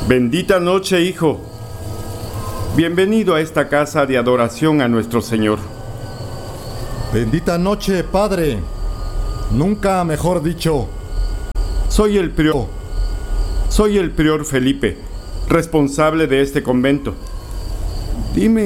Bendita noche, hijo. Bienvenido a esta casa de adoración a nuestro Señor. Bendita noche, padre. Nunca mejor dicho. Soy el prior Felipe, responsable de este convento. Dime